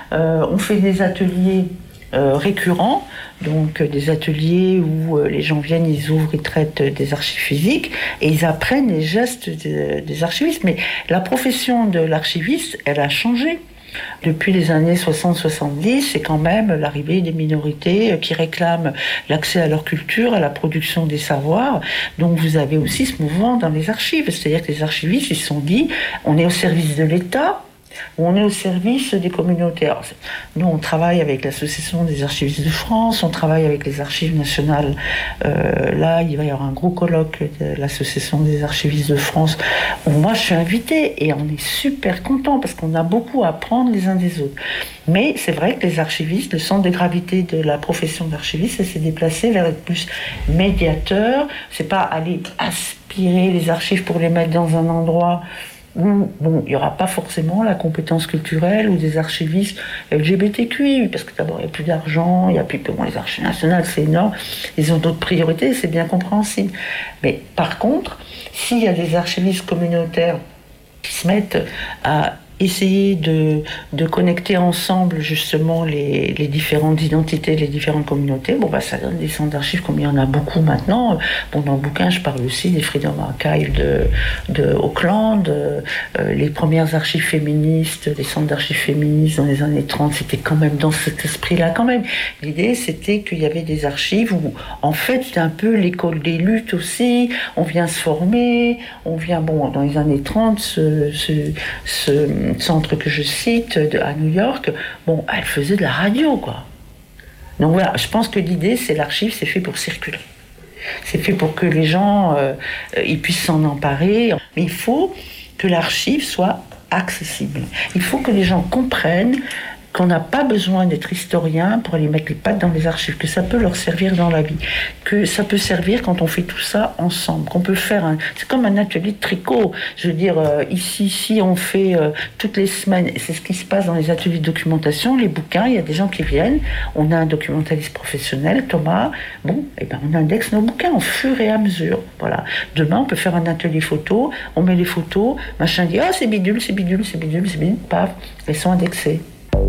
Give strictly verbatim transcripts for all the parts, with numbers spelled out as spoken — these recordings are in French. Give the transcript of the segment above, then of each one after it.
Euh, on fait des ateliers euh, récurrents, donc euh, des ateliers où euh, les gens viennent, ils ouvrent, ils traitent des archives physiques et ils apprennent les gestes de, des archivistes. Mais la profession de l'archiviste, elle a changé. Depuis les années soixante soixante-dix, c'est quand même l'arrivée des minorités qui réclament l'accès à leur culture, à la production des savoirs. Donc vous avez aussi ce mouvement dans les archives. C'est-à-dire que les archivistes, ils se sont dit, on est au service de l'État, ou on est au service des communautés. Alors, nous, on travaille avec l'Association des archivistes de France, on travaille avec les archives nationales. Euh, là, il va y avoir un gros colloque de l'Association des archivistes de France où moi, je suis invitée et on est super contents parce qu'on a beaucoup à apprendre les uns des autres. Mais c'est vrai que les archivistes, le centre de gravité de la profession d'archiviste, ça s'est déplacé vers être plus médiateur. C'est pas aller aspirer les archives pour les mettre dans un endroit où, bon, il n'y aura pas forcément la compétence culturelle ou des archivistes L G B T Q I, parce que d'abord, il n'y a plus d'argent, il n'y a plus que bon, les archives nationales, c'est énorme, ils ont d'autres priorités, c'est bien compréhensible. Mais par contre, s'il y a des archivistes communautaires qui se mettent à essayer de, de connecter ensemble justement les, les différentes identités, les différentes communautés, bon bah ça donne des centres d'archives comme il y en a beaucoup maintenant. Bon, dans le bouquin, je parle aussi des Freedom Archives de, de Auckland, euh, les premières archives féministes, les centres d'archives féministes dans les années trente, c'était quand même dans cet esprit-là quand même. L'idée, c'était qu'il y avait des archives où, en fait, c'était un peu l'école des luttes aussi, on vient se former, on vient, bon, dans les années trente, ce, ce, ce centre que je cite de, à New York, bon, elle faisait de la radio, quoi. Donc voilà, je pense que l'idée, c'est l'archive, c'est fait pour circuler. C'est fait pour que les gens euh, ils puissent s'en emparer. Mais il faut que l'archive soit accessible. Il faut que les gens comprennent qu'on n'a pas besoin d'être historien pour aller mettre les pattes dans les archives, que ça peut leur servir dans la vie, que ça peut servir quand on fait tout ça ensemble, qu'on peut faire un... C'est comme un atelier de tricot. Je veux dire, euh, ici, ici, on fait euh, toutes les semaines, c'est ce qui se passe dans les ateliers de documentation, les bouquins, il y a des gens qui viennent, on a un documentaliste professionnel, Thomas, bon, et ben on indexe nos bouquins au fur et à mesure, voilà. Demain, on peut faire un atelier photo, on met les photos, machin dit, ah, oh, c'est bidule, c'est bidule, c'est bidule, c'est bidule, paf, elles sont indexées.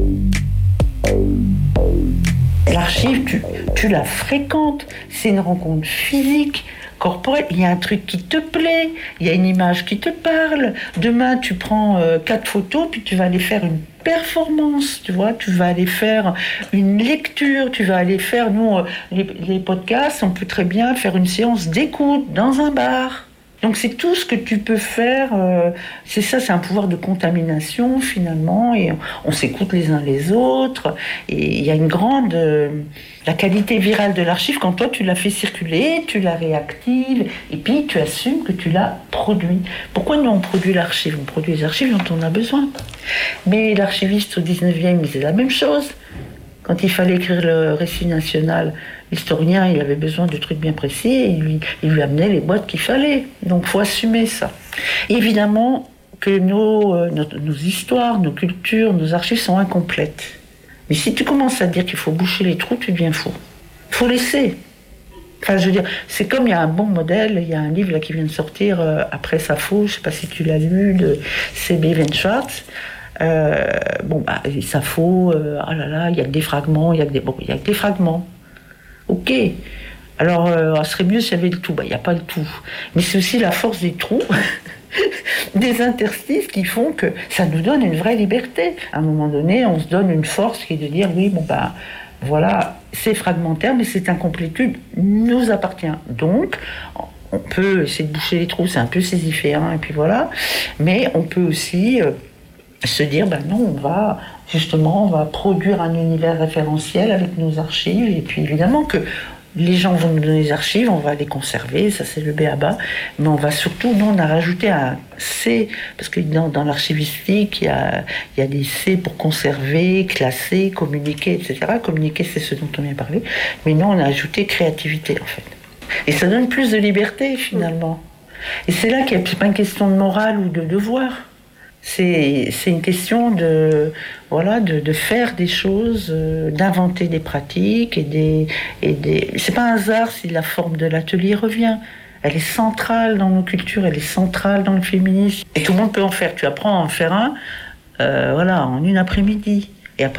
L'archive, tu, tu la fréquentes, c'est une rencontre physique, corporelle, il y a un truc qui te plaît, il y a une image qui te parle. Demain, tu prends euh, quatre photos, puis tu vas aller faire une performance, tu vois, tu vas aller faire une lecture, tu vas aller faire, nous, euh, les, les podcasts, on peut très bien faire une séance d'écoute dans un bar. Donc c'est tout ce que tu peux faire, euh, c'est ça, c'est un pouvoir de contamination finalement, et on, on s'écoute les uns les autres, et il y a une grande... Euh, la qualité virale de l'archive, quand toi tu l'as fait circuler, tu la réactives, et puis tu assumes que tu l'as produit. Pourquoi nous on produit l'archive ? On produit les archives dont on a besoin. Mais l'archiviste au dix-neuvième, il faisait la même chose. Quand il fallait écrire le récit national, l'historien, il avait besoin de trucs bien précis et il lui, il lui amenait les boîtes qu'il fallait. Donc, il faut assumer ça. Évidemment que nos, euh, nos, nos histoires, nos cultures, nos archives sont incomplètes. Mais si tu commences à dire qu'il faut boucher les trous, tu deviens fou. Il faut laisser. Enfin, je veux dire, c'est comme il y a un bon modèle, il y a un livre là, qui vient de sortir, euh, Après Sappho, je ne sais pas si tu l'as lu, de C B Schwartz. Euh, bon, bah, Sappho, euh, oh là là, il y a que des fragments, il y a que des, bon, il y a que des fragments. Ok. Alors, euh, ce serait mieux s'il y avait le tout. Bah, il n'y a pas le tout. Mais c'est aussi la force des trous, des interstices qui font que ça nous donne une vraie liberté. À un moment donné, on se donne une force qui est de dire, oui, bon, bah, voilà, c'est fragmentaire, mais cette incomplétude nous appartient. Donc, on peut essayer de boucher les trous, c'est un peu sisyphéen, et puis voilà. Mais on peut aussi... Euh, se dire, ben non, on va justement, on va produire un univers référentiel avec nos archives, et puis évidemment que les gens vont nous donner les archives, on va les conserver, ça c'est le b a ba, mais on va surtout, nous on a rajouté un C, parce que dans, dans l'archivistique, il y a, il y a des C pour conserver, classer, communiquer, et cetera. Communiquer, c'est ce dont on vient parler, mais nous on a ajouté créativité en fait. Et ça donne plus de liberté finalement. Et c'est là qu'il n'y a pas une question de morale ou de devoir. C'est, c'est une question de, voilà, de, de faire des choses, euh, d'inventer des pratiques et des, et des... C'est pas un hasard si la forme de l'atelier revient. Elle est centrale dans nos cultures, elle est centrale dans le féminisme. Et tout le monde peut en faire. Tu apprends à en faire un, euh, voilà, en une après-midi.